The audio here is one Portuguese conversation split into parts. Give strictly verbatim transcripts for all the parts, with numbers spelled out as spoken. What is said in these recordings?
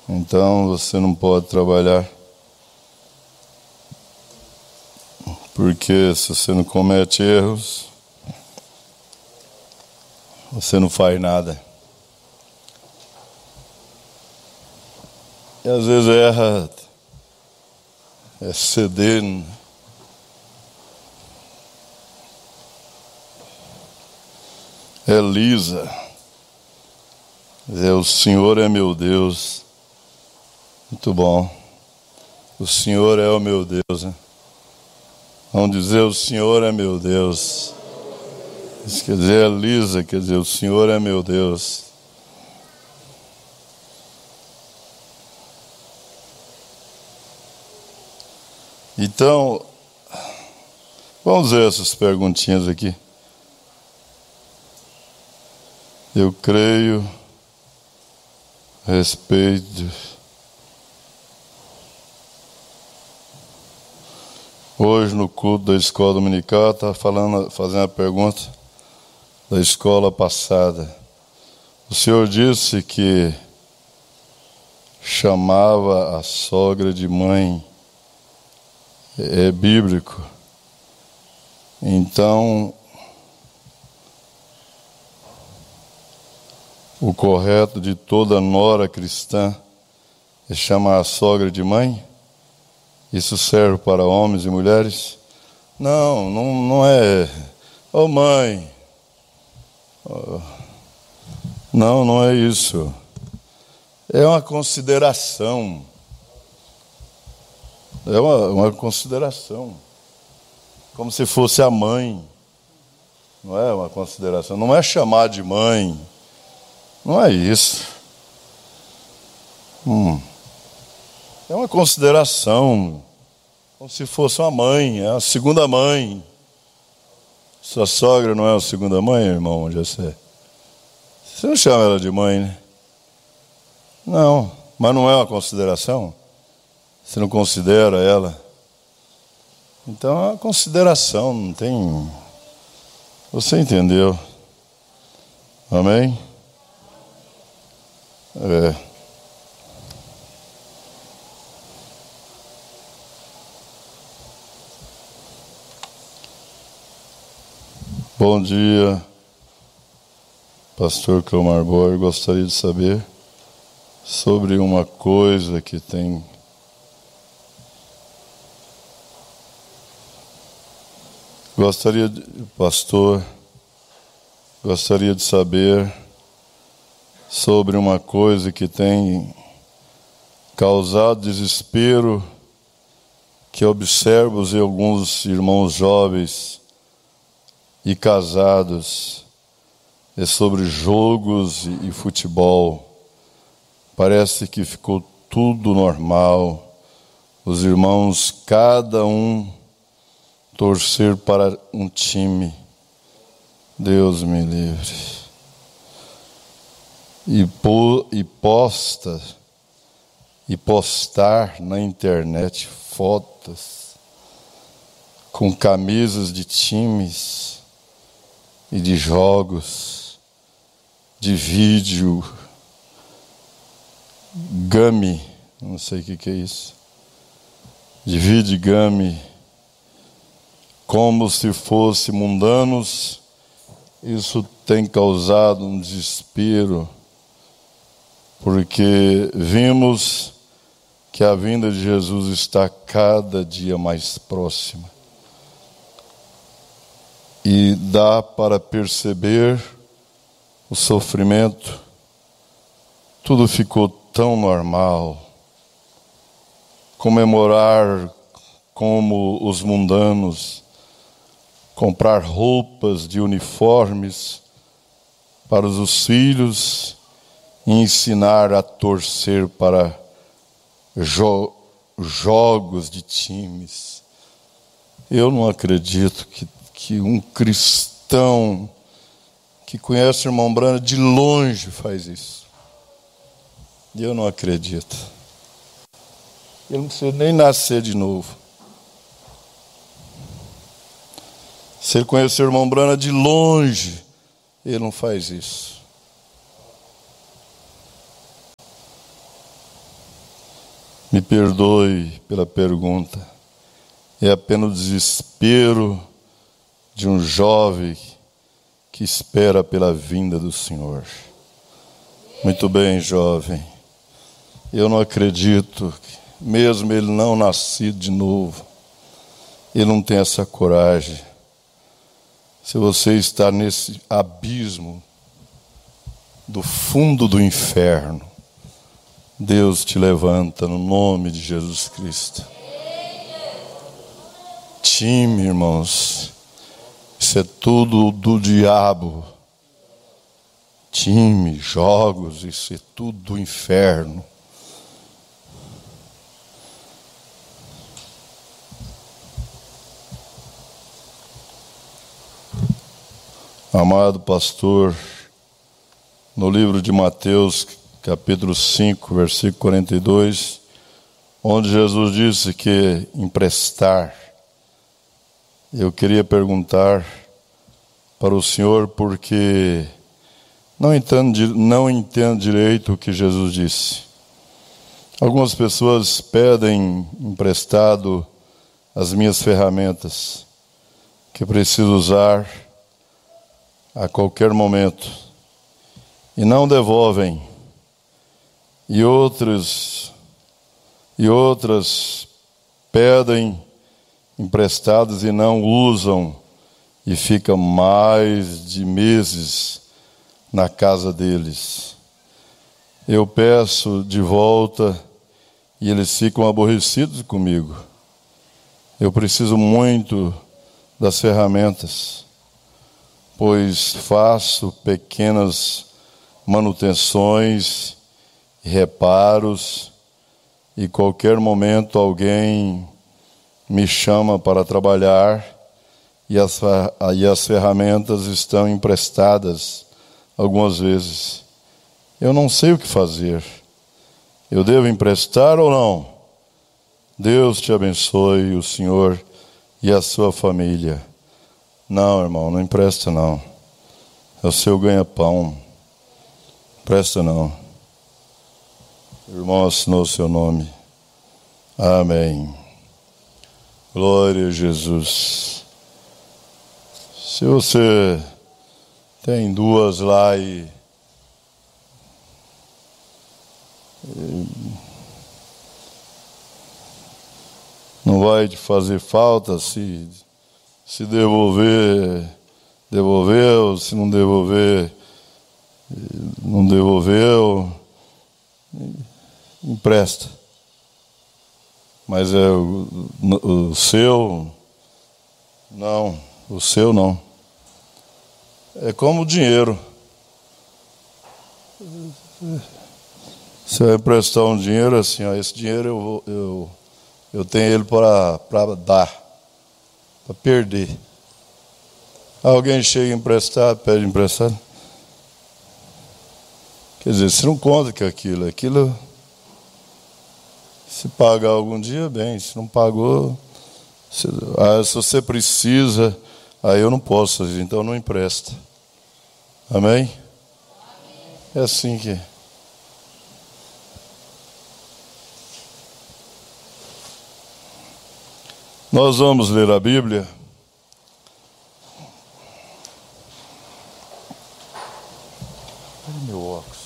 Então você não pode trabalhar. Porque se você não comete erros, você não faz nada. E às vezes erra, é ceder. É lisa. É, o Senhor é meu Deus. Muito bom. O Senhor é o meu Deus, né? Vamos dizer, o Senhor é meu Deus. Isso quer dizer, é lisa, quer dizer, o Senhor é meu Deus. Então, vamos ver essas perguntinhas aqui. Eu creio, respeito. Hoje no culto da escola dominical está falando, fazendo a pergunta da escola passada. O senhor disse que chamava a sogra de mãe. É bíblico. Então, o correto de toda nora cristã é chamar a sogra de mãe? Isso serve para homens e mulheres? Não, não, não é. Ô oh, mãe. Oh. Não, não é isso. É uma consideração. É uma, uma consideração. Como se fosse a mãe. Não é uma consideração. Não é chamar de mãe. Não é isso. Hum. É uma consideração. Como se fosse uma mãe. É a segunda mãe. Sua sogra não é a segunda mãe, irmão? Já sei. Você não chama ela de mãe, né? Não. Mas não é uma consideração? Você não considera ela? Então é uma consideração, não tem... Você entendeu? Amém? É. Bom dia, pastor Cleomar Borges. Gostaria de saber sobre uma coisa que tem... Gostaria de, pastor, gostaria de saber sobre uma coisa que tem causado desespero, que observo em alguns irmãos jovens e casados, é sobre jogos e, e futebol. Parece que ficou tudo normal. Os irmãos, cada um torcer para um time. Deus me livre. E, po, e posta, e postar na internet fotos com camisas de times e de jogos, de vídeo, game, não sei o que, que é isso, de vídeo game, como se fosse mundanos. Isso tem causado um desespero, porque vimos que a vinda de Jesus está cada dia mais próxima. E dá para perceber o sofrimento. Tudo ficou tão normal. Comemorar como os mundanos, comprar roupas de uniformes para os filhos e ensinar a torcer para jo- jogos de times. Eu não acredito que, que um cristão que conhece o irmão Brana de longe faz isso. Eu não acredito. Ele não precisa nem nascer de novo. Se ele conhecer o irmão Brana de longe, ele não faz isso. Me perdoe pela pergunta. É apenas o desespero de um jovem que espera pela vinda do Senhor. Muito bem, jovem. Eu não acredito, mesmo ele não nascido de novo, ele não tem essa coragem. Se você está nesse abismo do fundo do inferno, Deus te levanta no nome de Jesus Cristo. Time, irmãos, isso é tudo do diabo. Time, jogos, isso é tudo do inferno. Amado pastor, no livro de Mateus, capítulo cinco, versículo quarenta e dois, onde Jesus disse que emprestar, eu queria perguntar para o senhor, porque não entendo, não entendo direito o que Jesus disse. Algumas pessoas pedem emprestado as minhas ferramentas, que preciso usar a qualquer momento, e não devolvem. E outros, e outras pedem emprestados e não usam, e ficam mais de meses na casa deles. Eu peço de volta e eles ficam aborrecidos comigo. Eu preciso muito das ferramentas, pois faço pequenas manutenções, reparos, e qualquer momento alguém me chama para trabalhar e as, e as ferramentas estão emprestadas algumas vezes. Eu não sei o que fazer. Eu devo emprestar ou não? Deus te abençoe, o senhor e a sua família. Não, irmão, não empresta não. É o seu ganha-pão. Empresta não. O irmão assinou o seu nome. Amém. Glória a Jesus. Se você tem duas lá e, e não vai te fazer falta, se, se devolver, devolveu, se não devolver, não devolveu, empresta. Mas é o, o seu, não, o seu não. É como o dinheiro. Você vai emprestar um dinheiro assim, ó, esse dinheiro eu, vou, eu, eu tenho ele para, para dar, para perder. Alguém chega emprestado, pede emprestado. Quer dizer, você não conta que aquilo, aquilo, se pagar algum dia, bem, se não pagou, se, ah, se você precisa, aí eu não posso, então não empresta. Amém? É assim que... Nós vamos ler a Bíblia. Olha meu óculos.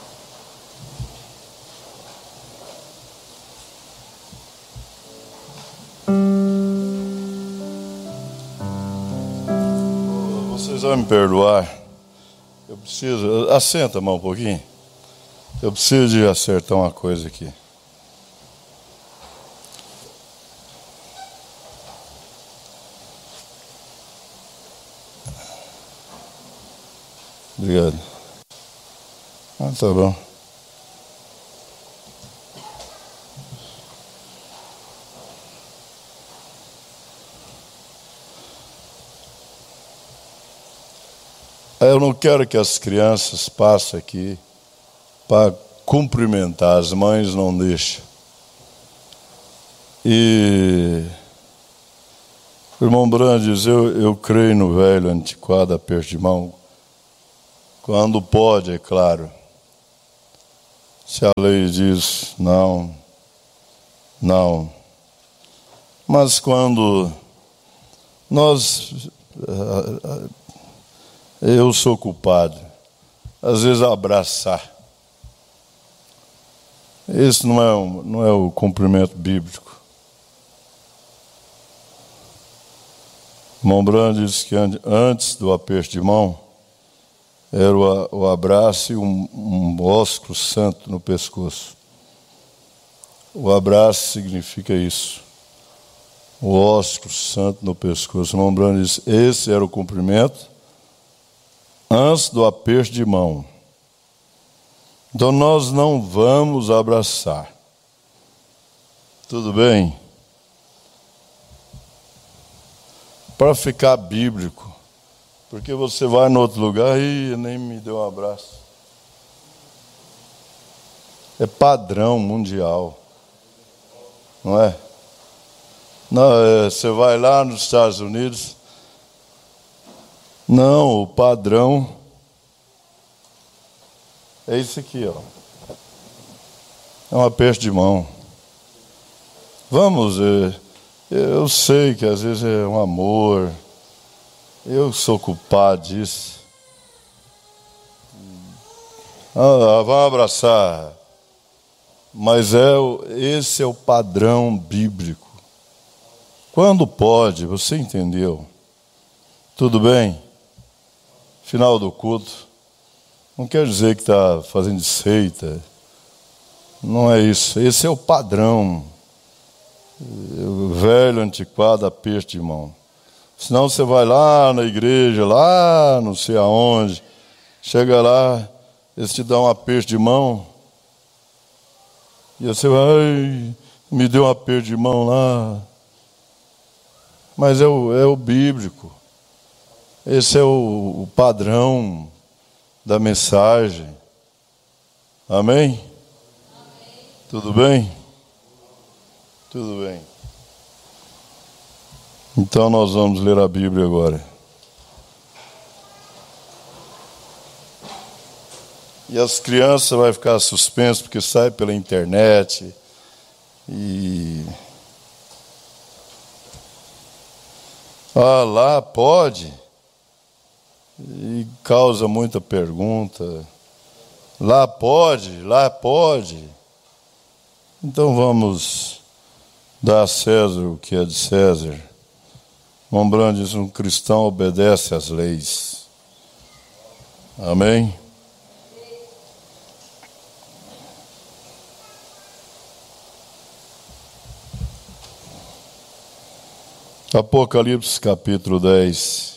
Vocês vão me perdoar. Eu preciso... Assenta a mão um pouquinho. Eu preciso de acertar uma coisa aqui. Obrigado. Ah, tá bom. Eu não quero que as crianças passem aqui para cumprimentar, as mães não deixam. E, irmão Brandes, eu, eu creio no velho antiquado aperto de mão, quando pode, é claro. Se a lei diz não, Não. Mas quando nós, eu sou culpado, às vezes abraçar, esse não é, um, não é o cumprimento bíblico. Irmão Brando disse que antes do aperto de mão, era o, o abraço e um, um ósculo santo no pescoço. O abraço significa isso. O ósculo santo no pescoço. O irmão Brando disse, esse era o cumprimento antes do aperto de mão. Então nós não vamos abraçar. Tudo bem? Para ficar bíblico. Porque você vai em outro lugar e nem me deu um abraço. É padrão mundial. Não é? Não, é, você vai lá nos Estados Unidos. Não, o padrão é isso aqui, ó. É um aperto de mão. Vamos, é, eu sei que às vezes é um amor. Eu sou culpado disso. Ah, vamos abraçar. Mas é, esse é o padrão bíblico. Quando pode, você entendeu? Tudo bem? Final do culto. Não quer dizer que está fazendo seita. Não é isso. Esse é o padrão. O velho, antiquado, aperto de mão. Senão você vai lá na igreja, lá não sei aonde. Chega lá, eles te dão um aperto de mão. E você vai, ai, me deu um aperto de mão lá. Mas é o, é o bíblico. Esse é o, o padrão da mensagem. Amém? Amém? Tudo bem? Tudo bem. Então nós vamos ler a Bíblia agora. E as crianças vão ficar suspensas porque sai pela internet. E... Ah, lá pode? E causa muita pergunta. Lá pode? Lá pode? Então vamos dar a César o que é de César. Lembrando diz, um cristão obedece às leis. Amém? Apocalipse capítulo dez.